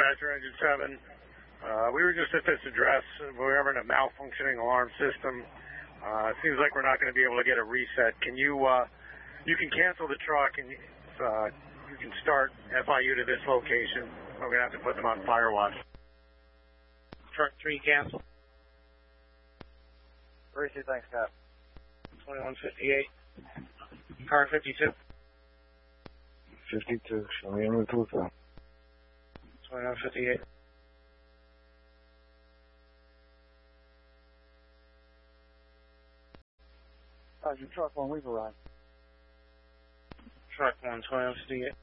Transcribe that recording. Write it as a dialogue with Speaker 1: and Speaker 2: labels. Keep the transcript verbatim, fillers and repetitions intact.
Speaker 1: dispatcher, engine seven. Uh, we were just at this address. We're having a malfunctioning alarm system. Uh, it seems like we're not going to be able to get a reset. Can you, uh, you can cancel the truck and uh, you can start F I U to this location. We're going to have to put them on fire watch.
Speaker 2: Truck three cancel.
Speaker 3: Where is he? Thanks, Cap.
Speaker 2: twenty-one fifty-eight. Car fifty-two.
Speaker 4: fifty-two. Show me in the two phone.
Speaker 2: twenty-one fifty-eight.
Speaker 3: How's your truck one? We've arrived.
Speaker 2: Truck one, twenty-one fifty-eight.